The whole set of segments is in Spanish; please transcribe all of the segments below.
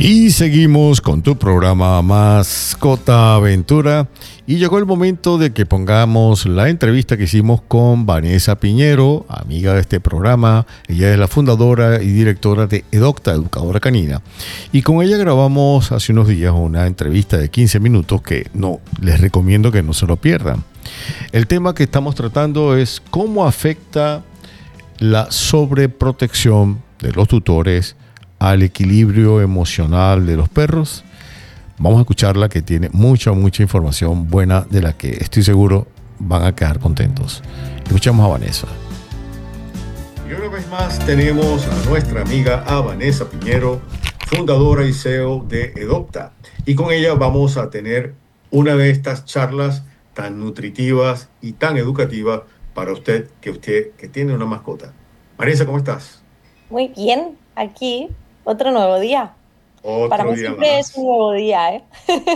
Y seguimos con tu programa Mascota Aventura y llegó el momento de que pongamos la entrevista que hicimos con Vanessa Piñero, amiga de este programa. Ella es la fundadora y directora de Edocta, Educadora Canina, y con ella grabamos hace unos días una entrevista de 15 minutos que les recomiendo que no se lo pierdan. El tema que estamos tratando es cómo afecta la sobreprotección de los tutores al equilibrio emocional de los perros. Vamos a escucharla, que tiene mucha información buena de la que estoy seguro van a quedar contentos. Escuchamos a Vanessa. Y una vez más tenemos a nuestra amiga Vanessa Piñero, fundadora y CEO de Edocta. Y con ella vamos a tener una de estas charlas tan nutritivas y tan educativas para usted que tiene una mascota. Vanessa, ¿cómo estás? Muy bien, aquí otro nuevo día. Para mí siempre es un nuevo día, ¿eh?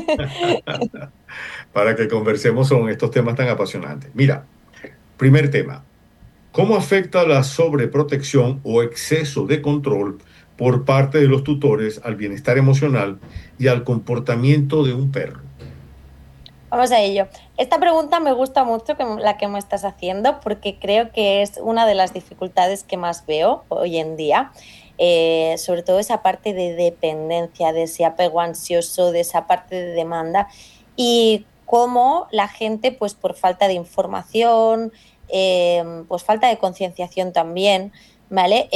Para que conversemos sobre estos temas tan apasionantes. Mira, primer tema. ¿Cómo afecta la sobreprotección o exceso de control por parte de los tutores al bienestar emocional y al comportamiento de un perro? Vamos a ello. Esta pregunta me gusta mucho, la que me estás haciendo, porque creo que es una de las dificultades que más veo hoy en día. Sobre todo esa parte de dependencia, de ese apego ansioso, de esa parte de demanda, y cómo la gente, pues por falta de información, pues falta de concienciación también, ¿vale?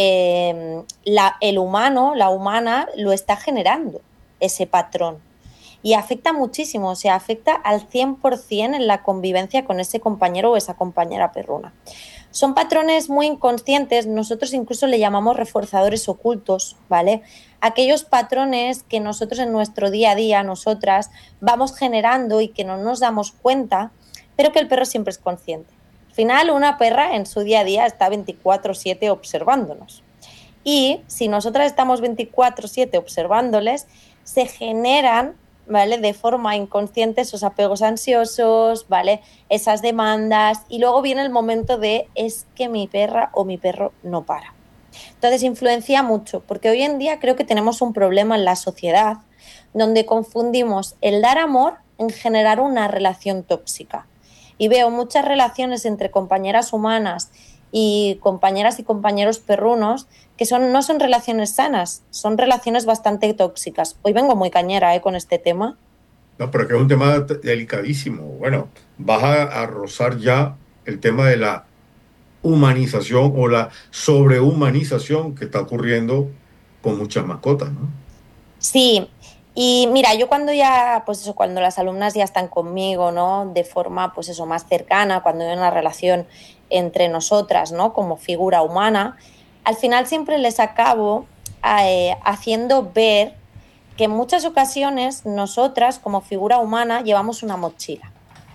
El humano, la humana, lo está generando, ese patrón. Y afecta muchísimo, o sea, afecta al 100% en la convivencia con ese compañero o esa compañera perruna. Son patrones muy inconscientes, nosotros incluso le llamamos reforzadores ocultos, ¿vale? Aquellos patrones que nosotros en nuestro día a día, nosotras, vamos generando y que no nos damos cuenta, pero que el perro siempre es consciente. Al final, una perra en su día a día está 24/7 observándonos. Y si nosotras estamos 24/7 observándoles, se generan, ¿vale?, de forma inconsciente esos apegos ansiosos, ¿vale?, esas demandas, y luego viene el momento de es que mi perra o mi perro no para. Entonces influencia mucho, porque hoy en día creo que tenemos un problema en la sociedad donde confundimos el dar amor en generar una relación tóxica. Y veo muchas relaciones entre compañeras humanas y compañeros perrunos que no son relaciones sanas, son relaciones bastante tóxicas. Hoy vengo muy cañera con este tema. No, pero que es un tema delicadísimo. Bueno, vas a rozar ya el tema de la humanización o la sobrehumanización que está ocurriendo con muchas mascotas, ¿no? Sí, y mira, yo cuando cuando las alumnas ya están conmigo, ¿no?, de forma, pues eso, más cercana, cuando hay una relación entre nosotras, ¿no?, como figura humana, al final siempre les acabo haciendo ver que en muchas ocasiones nosotras, como figura humana, llevamos una mochila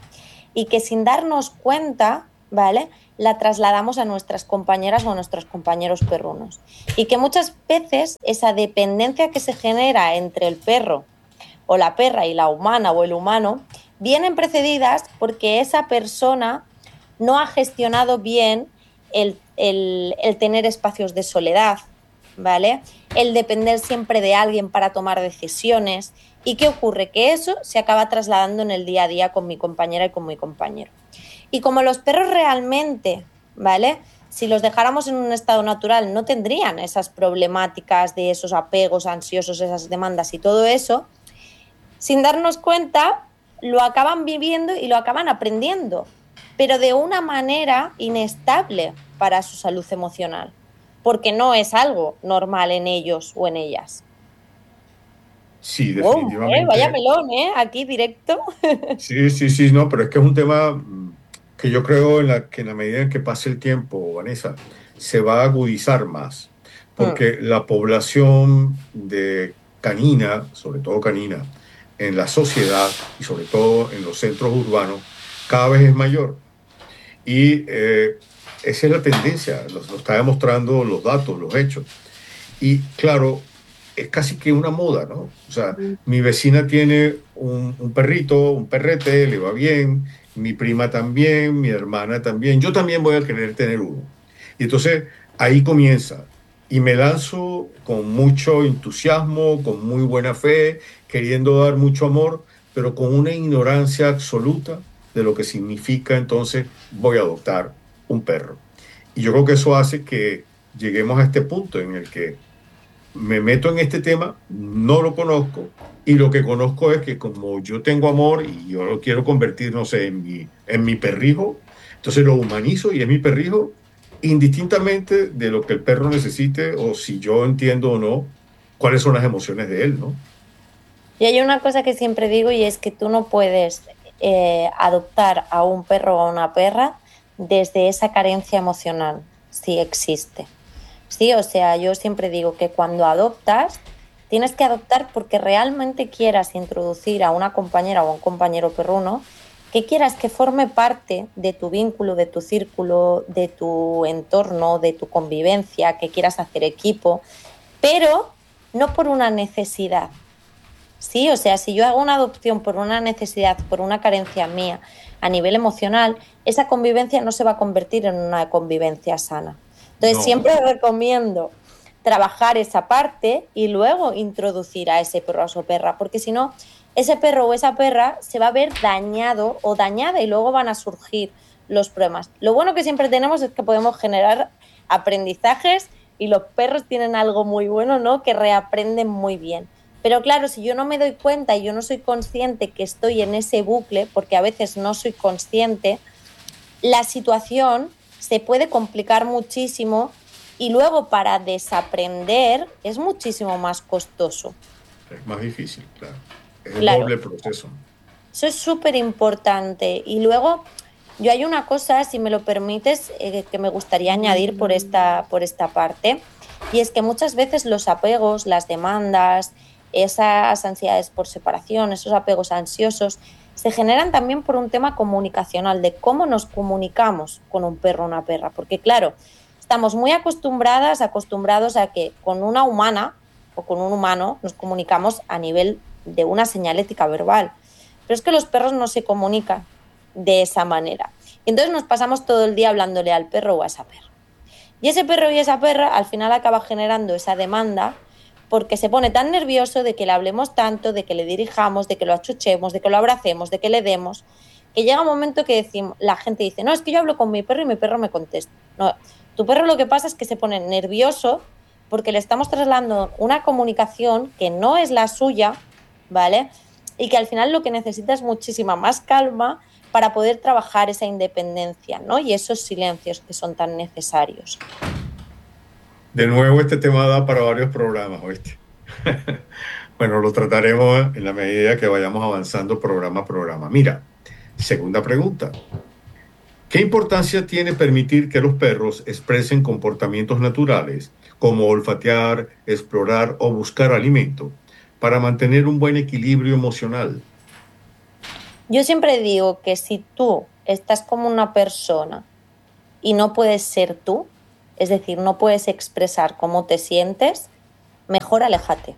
y que sin darnos cuenta, ¿vale?, la trasladamos a nuestras compañeras o a nuestros compañeros perrunos. Y que muchas veces esa dependencia que se genera entre el perro o la perra y la humana o el humano vienen precedidas porque esa persona no ha gestionado bien el tener espacios de soledad, ¿vale?, el depender siempre de alguien para tomar decisiones. ¿Y qué ocurre? Que eso se acaba trasladando en el día a día con mi compañera y con mi compañero. Y como los perros realmente, ¿vale?, si los dejáramos en un estado natural no tendrían esas problemáticas de esos apegos ansiosos, esas demandas y todo eso, sin darnos cuenta lo acaban viviendo y lo acaban aprendiendo, pero de una manera inestable para su salud emocional, porque no es algo normal en ellos o en ellas. Sí, definitivamente. Vaya melón, aquí directo. Sí, no, pero es que es un tema que yo creo que en la medida en que pase el tiempo, Vanessa, se va a agudizar más, porque la población de canina, sobre todo canina, en la sociedad y sobre todo en los centros urbanos, cada vez es mayor. Y esa es la tendencia, lo está demostrando los datos, los hechos. Y claro, es casi que una moda, ¿no? O sea, mi vecina tiene un perrito, un perrete, le va bien, mi prima también, mi hermana también, yo también voy a querer tener uno. Y entonces ahí comienza. y me lanzo con mucho entusiasmo, con muy buena fe, queriendo dar mucho amor, pero con una ignorancia absoluta de lo que significa entonces voy a adoptar un perro. Y yo creo que eso hace que lleguemos a este punto en el que me meto en este tema, no lo conozco, y lo que conozco es que como yo tengo amor y yo lo quiero convertir, no sé, en mi perrijo, entonces lo humanizo y es mi perrijo, indistintamente de lo que el perro necesite o si yo entiendo o no cuáles son las emociones de él, ¿no? Y hay una cosa que siempre digo y es que tú no puedes adoptar a un perro o a una perra desde esa carencia emocional, si existe. Sí, o sea, yo siempre digo que cuando adoptas, tienes que adoptar porque realmente quieras introducir a una compañera o a un compañero perruno, que quieras que forme parte de tu vínculo, de tu círculo, de tu entorno, de tu convivencia, que quieras hacer equipo, pero no por una necesidad. Sí, o sea, si yo hago una adopción por una necesidad, por una carencia mía a nivel emocional, esa convivencia no se va a convertir en una convivencia sana. Entonces, No, siempre recomiendo trabajar esa parte y luego introducir a ese perro o a su perra, porque si no, ese perro o esa perra se va a ver dañado o dañada y luego van a surgir los problemas. Lo bueno que siempre tenemos es que podemos generar aprendizajes y los perros tienen algo muy bueno, ¿no? Que reaprenden muy bien. Pero claro, si yo no me doy cuenta y yo no soy consciente que estoy en ese bucle, porque a veces no soy consciente, la situación se puede complicar muchísimo y luego para desaprender es muchísimo más costoso. es más difícil, claro. Es el Claro, doble proceso. eso es súper importante. Y luego, yo hay una cosa, si me lo permites, que me gustaría añadir por esta parte, y es que muchas veces los apegos, las demandas, esas ansiedades por separación, esos apegos ansiosos, se generan también por un tema comunicacional, de cómo nos comunicamos con un perro o una perra. Porque claro, estamos muy acostumbrados a que con una humana o con un humano nos comunicamos a nivel de una señalética verbal. Pero es que los perros no se comunican de esa manera. Y entonces nos pasamos todo el día hablándole al perro o a esa perra. Y ese perro y esa perra al final acaba generando esa demanda porque se pone tan nervioso de que le hablemos tanto, de que le dirijamos, de que lo achuchemos, de que lo abracemos, de que le demos, que llega un momento que decimos, la gente dice, no, es que yo hablo con mi perro y mi perro me contesta. No, tu perro lo que pasa es que se pone nervioso porque le estamos trasladando una comunicación que no es la suya, ¿vale? Y que al final lo que necesita es muchísima más calma para poder trabajar esa independencia, ¿no? Y esos silencios que son tan necesarios. De nuevo, este tema da para varios programas, ¿oíste? Bueno, lo trataremos en la medida que vayamos avanzando programa a programa. Mira, segunda pregunta. ¿Qué importancia tiene permitir que los perros expresen comportamientos naturales, como olfatear, explorar o buscar alimento, para mantener un buen equilibrio emocional? Yo siempre digo que si tú estás como una persona y no puedes ser tú, es decir, no puedes expresar cómo te sientes, mejor aléjate.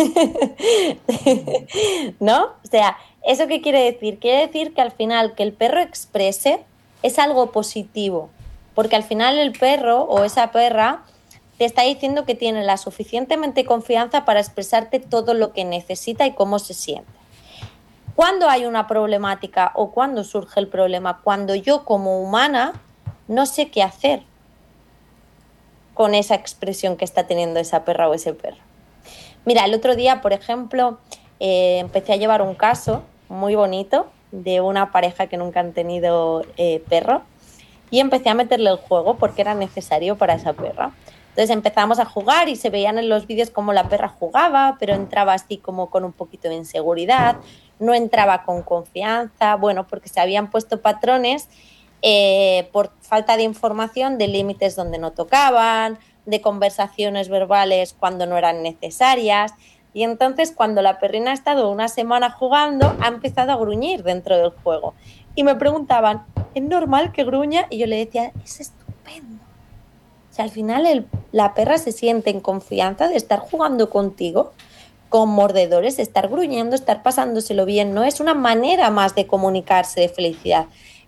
¿No? O sea, ¿eso qué quiere decir? Quiere decir que al final que el perro exprese es algo positivo, porque al final el perro o esa perra te está diciendo que tiene la suficientemente confianza para expresarte todo lo que necesita y cómo se siente. Cuando hay una problemática o cuando surge el problema, cuando yo como humana no sé qué hacer con esa expresión que está teniendo esa perra o ese perro. Mira, el otro día, por ejemplo, empecé a llevar un caso muy bonito de una pareja que nunca han tenido perro y empecé a meterle el juego porque era necesario para esa perra. Entonces empezamos a jugar y se veían en los vídeos cómo la perra jugaba, pero entraba así como con un poquito de inseguridad, no entraba con confianza, bueno, porque se habían puesto patrones por falta de información de límites donde no tocaban, de conversaciones verbales cuando no eran necesarias. Y entonces cuando la perrina ha estado una semana jugando, ha empezado a gruñir dentro del juego. Y me preguntaban, ¿es normal que gruña? Y yo le decía, es estupendo. O sea, al final la perra se siente en confianza de estar jugando contigo con mordedores, de estar gruñendo, estar pasándoselo bien. No es una manera más de comunicarse de felicidad.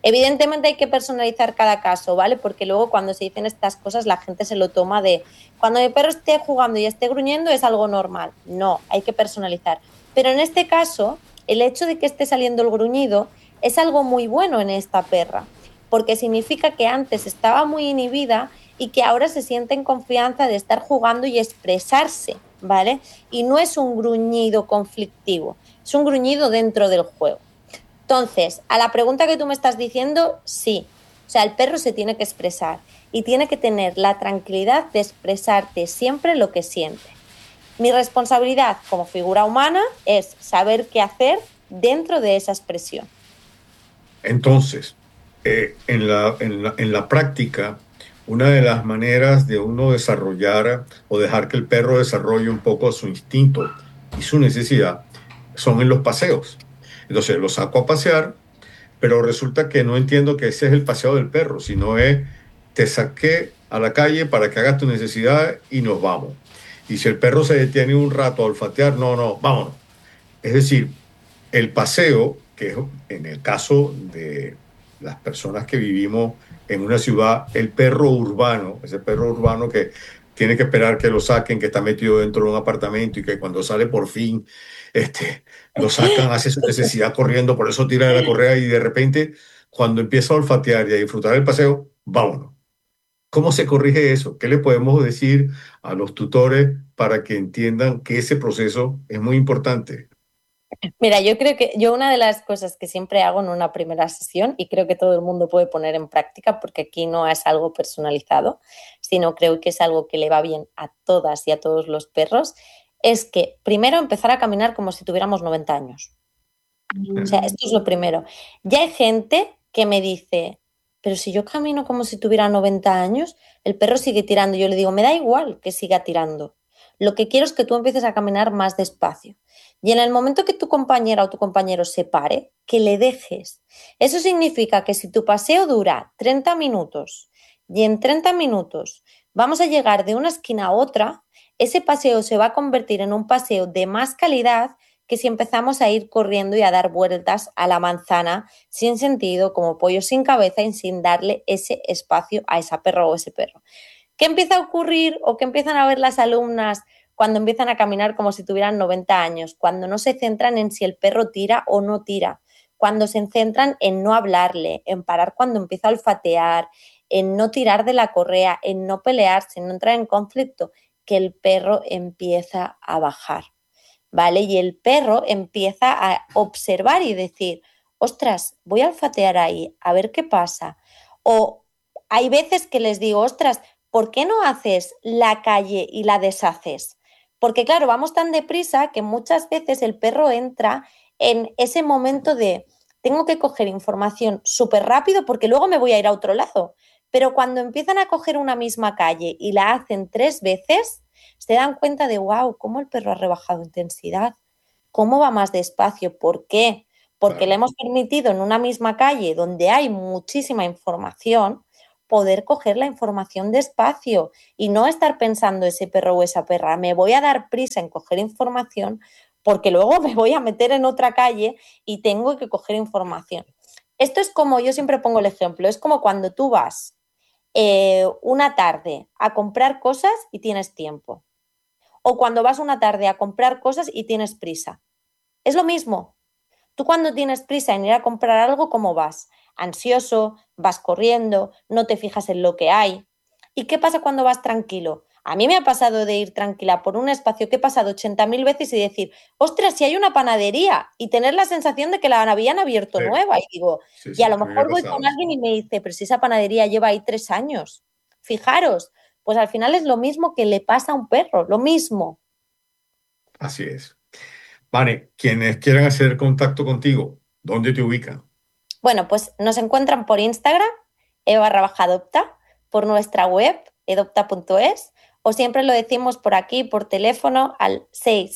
Evidentemente hay que personalizar cada caso, ¿vale? Porque luego cuando se dicen estas cosas la gente se lo toma de cuando mi perro esté jugando y esté gruñendo es algo normal. No, hay que personalizar. Pero en este caso, el hecho de que esté saliendo el gruñido es algo muy bueno en esta perra, porque significa que antes estaba muy inhibida y que ahora se siente en confianza de estar jugando y expresarse, ¿vale? Y no es un gruñido conflictivo, es un gruñido dentro del juego. Entonces, a la pregunta que tú me estás diciendo, sí. O sea, el perro se tiene que expresar y tiene que tener la tranquilidad de expresarte siempre lo que siente. Mi responsabilidad como figura humana es saber qué hacer dentro de esa expresión. Entonces, en la práctica, una de las maneras de uno desarrollar o dejar que el perro desarrolle un poco su instinto y su necesidad son en los paseos. Entonces, lo saco a pasear, pero resulta que no entiendo que ese es el paseo del perro, sino es, te saqué a la calle para que hagas tu necesidad y nos vamos. Y si el perro se detiene un rato a olfatear, no, no, vámonos. Es decir, el paseo, que es en el caso de las personas que vivimos en una ciudad, el perro urbano, ese perro urbano que tiene que esperar que lo saquen, que está metido dentro de un apartamento y que cuando sale por fin, lo sacan, hace su necesidad corriendo, por eso tira de la correa y de repente cuando empieza a olfatear y a disfrutar el paseo, vámonos. ¿Cómo se corrige eso? ¿Qué le podemos decir a los tutores para que entiendan que ese proceso es muy importante? Mira, yo creo que yo una de las cosas que siempre hago en una primera sesión, y creo que todo el mundo puede poner en práctica, porque aquí no es algo personalizado, sino creo que es algo que le va bien a todas y a todos los perros, es que primero empezar a caminar como si tuviéramos 90 años. O sea, esto es lo primero. Ya hay gente que me dice, pero si yo camino como si tuviera 90 años, el perro sigue tirando. Yo le digo, me da igual que siga tirando. Lo que quiero es que tú empieces a caminar más despacio. Y en el momento que tu compañera o tu compañero se pare, que le dejes. Eso significa que si tu paseo dura 30 minutos y en 30 minutos vamos a llegar de una esquina a otra, ese paseo se va a convertir en un paseo de más calidad que si empezamos a ir corriendo y a dar vueltas a la manzana sin sentido, como pollo sin cabeza y sin darle ese espacio a esa perra o ese perro. ¿Qué empieza a ocurrir o qué empiezan a ver las alumnas cuando empiezan a caminar como si tuvieran 90 años? Cuando no se centran en si el perro tira o no tira, cuando se centran en no hablarle, en parar cuando empieza a olfatear, en no tirar de la correa, en no pelearse, en no entrar en conflicto, que el perro empieza a bajar, ¿vale? Y el perro empieza a observar y decir, ostras, voy a olfatear ahí, a ver qué pasa. O hay veces que les digo, ostras, ¿por qué no haces la calle y la deshaces? Porque claro, vamos tan deprisa que muchas veces el perro entra en ese momento de tengo que coger información súper rápido porque luego me voy a ir a otro lado. Pero cuando empiezan a coger una misma calle y la hacen 3 veces, se dan cuenta de, wow, cómo el perro ha rebajado intensidad, cómo va más despacio, ¿por qué? Porque le Claro. hemos permitido en una misma calle donde hay muchísima información poder coger la información despacio y no estar pensando ese perro o esa perra, me voy a dar prisa en coger información porque luego me voy a meter en otra calle y tengo que coger información. Esto es como, yo siempre pongo el ejemplo, es como cuando tú vas una tarde a comprar cosas y tienes tiempo. O cuando vas una tarde a comprar cosas y tienes prisa. Es lo mismo. Tú cuando tienes prisa en ir a comprar algo, ¿cómo vas? Ansioso, vas corriendo, no te fijas en lo que hay. ¿Y qué pasa cuando vas tranquilo? A mí me ha pasado de ir tranquila por un espacio que he pasado 80.000 veces y decir, ostras, si hay una panadería y tener la sensación de que la habían abierto Sí, nueva. Y digo, sí, y a sí, lo a mí me ha mejor voy pasado. con alguien y me dice, pero si esa panadería lleva ahí 3 años. Fijaros, pues al final es lo mismo que le pasa a un perro, lo mismo. Así es. Vale, quienes quieran hacer contacto contigo, ¿dónde te ubican? Bueno, pues nos encuentran por Instagram, e_adopta, por nuestra web, edopta.es, o siempre lo decimos por aquí, por teléfono, al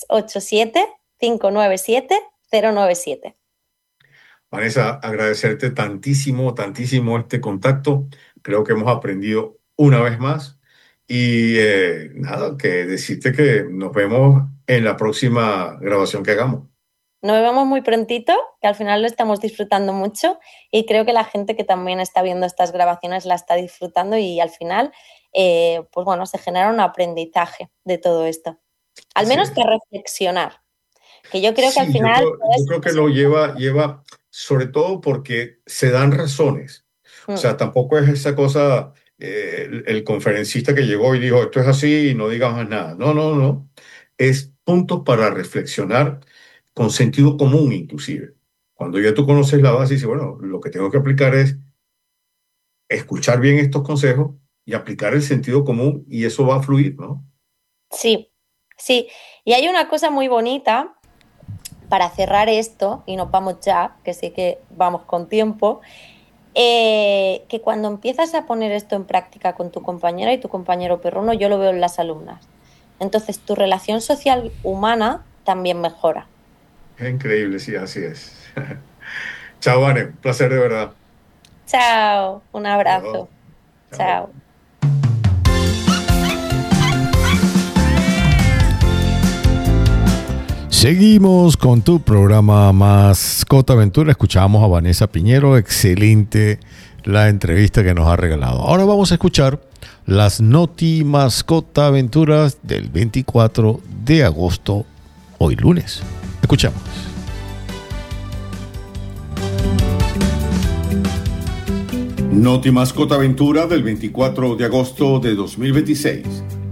687-597-097. Vanessa, agradecerte tantísimo, tantísimo este contacto. Creo que hemos aprendido una vez más. Y nada, que decirte que nos vemos en la próxima grabación que hagamos. Nos vemos muy prontito, que al final lo estamos disfrutando mucho y creo que la gente que también está viendo estas grabaciones la está disfrutando y al final, pues bueno, se genera un aprendizaje de todo esto. Al menos que reflexionar, que yo creo que al Sí, final... yo creo que lo lleva, sobre todo porque se dan razones. O sea, tampoco es esa cosa, el conferencista que llegó y dijo, esto es así y no digas más nada. No, no, no. Es puntos para reflexionar con sentido común, inclusive. Cuando ya tú conoces la base y dices, bueno, lo que tengo que aplicar es escuchar bien estos consejos y aplicar el sentido común y eso va a fluir, ¿no? Sí, sí. Y hay una cosa muy bonita para cerrar esto, y nos vamos ya, que sé que vamos con tiempo, que cuando empiezas a poner esto en práctica con tu compañera y tu compañero perruno, yo lo veo en las alumnas. Entonces, tu relación social humana también mejora. Es increíble, sí, así es. Chao, Vane, un placer de verdad. Chao, un abrazo. Chao. Seguimos con tu programa Mascota Aventura. Escuchamos a Vanessa Piñero. Excelente la entrevista que nos ha regalado. Ahora vamos a escuchar las Noti Mascota Aventuras del 24 de agosto, hoy lunes. Escuchamos. Noti Mascota Aventura del 24 de agosto de 2026.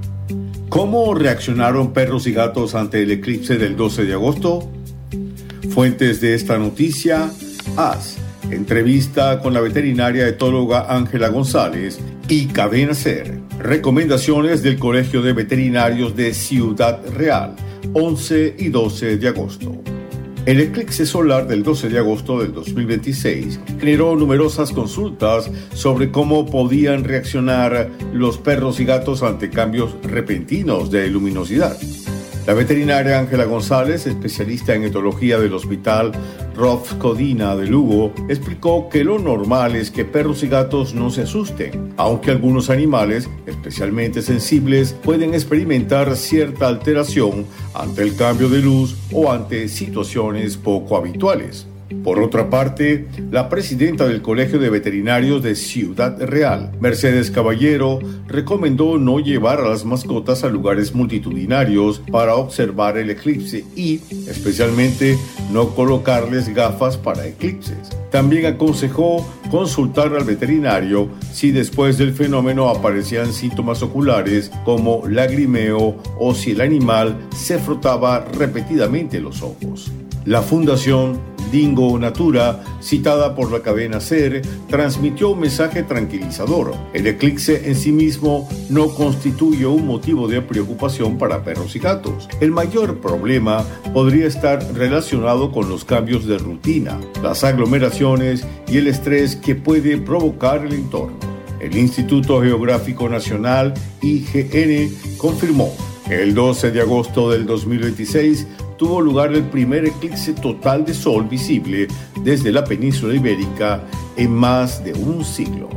¿Cómo reaccionaron perros y gatos ante el eclipse del 12 de agosto? Fuentes de esta noticia: AS, entrevista con la veterinaria etóloga Ángela González, y Cadena SER. Recomendaciones del Colegio de Veterinarios de Ciudad Real, 11 y 12 de agosto. El eclipse solar del 12 de agosto del 2026 generó numerosas consultas sobre cómo podían reaccionar los perros y gatos ante cambios repentinos de luminosidad. La veterinaria Ángela González, especialista en etología del Hospital Roth Codina de Lugo, explicó que lo normal es que perros y gatos no se asusten, aunque algunos animales, especialmente sensibles, pueden experimentar cierta alteración ante el cambio de luz o ante situaciones poco habituales. Por otra parte, la presidenta del Colegio de Veterinarios de Ciudad Real, Mercedes Caballero, recomendó no llevar a las mascotas a lugares multitudinarios para observar el eclipse y, especialmente, no colocarles gafas para eclipses. También aconsejó consultar al veterinario si después del fenómeno aparecían síntomas oculares como lagrimeo o si el animal se frotaba repetidamente los ojos. La Fundación Dingo Natura, citada por la cadena SER, transmitió un mensaje tranquilizador. El eclipse en sí mismo no constituye un motivo de preocupación para perros y gatos. El mayor problema podría estar relacionado con los cambios de rutina, las aglomeraciones y el estrés que puede provocar el entorno. El Instituto Geográfico Nacional, IGN, confirmó que el 12 de agosto del 2026 tuvo lugar el primer eclipse total de sol visible desde la península ibérica en más de un siglo.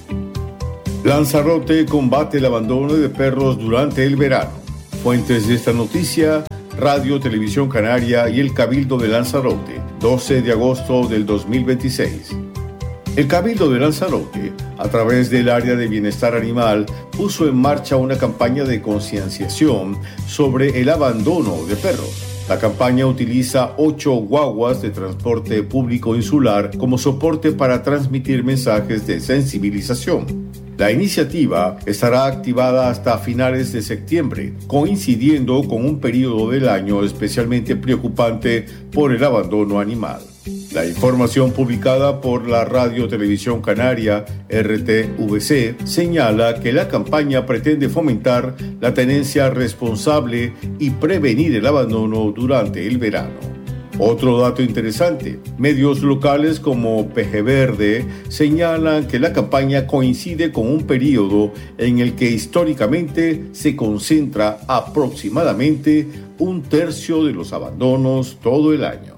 Lanzarote combate el abandono de perros durante el verano. Fuentes de esta noticia: Radio Televisión Canaria y el Cabildo de Lanzarote, 12 de agosto del 2026. El Cabildo de Lanzarote, a través del Área de Bienestar Animal, puso en marcha una campaña de concienciación sobre el abandono de perros. La campaña utiliza 8 guaguas de transporte público insular como soporte para transmitir mensajes de sensibilización. La iniciativa estará activada hasta finales de septiembre, coincidiendo con un periodo del año especialmente preocupante por el abandono animal. La información publicada por la Radio Televisión Canaria, RTVC, señala que la campaña pretende fomentar la tenencia responsable y prevenir el abandono durante el verano. Otro dato interesante: medios locales como Peje Verde señalan que la campaña coincide con un periodo en el que históricamente se concentra aproximadamente un tercio de los abandonos todo el año.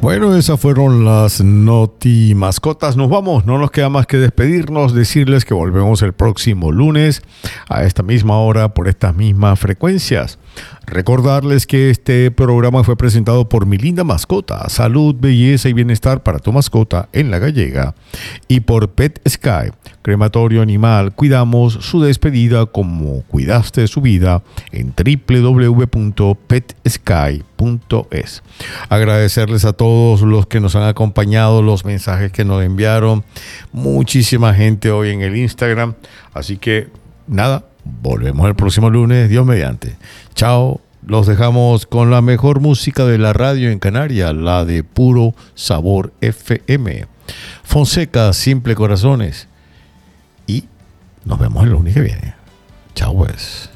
Bueno, esas fueron las Noti Mascotas. Nos vamos, no nos queda más que despedirnos, decirles que volvemos el próximo lunes a esta misma hora por estas mismas frecuencias. Recordarles que este programa fue presentado por Mi Linda Mascota, salud, belleza y bienestar para tu mascota en La Gallega, y por Pet Sky, crematorio animal. Cuidamos su despedida como cuidaste su vida en www.petsky.es. Agradecerles a todos los que nos han acompañado, los mensajes que nos enviaron, muchísima gente hoy en el Instagram, así que nada, volvemos el próximo lunes, Dios mediante. Chao, los dejamos con la mejor música de la radio en Canarias, la de Puro Sabor FM. Fonseca, Simple Corazones. Y nos vemos el lunes que viene. Chao pues.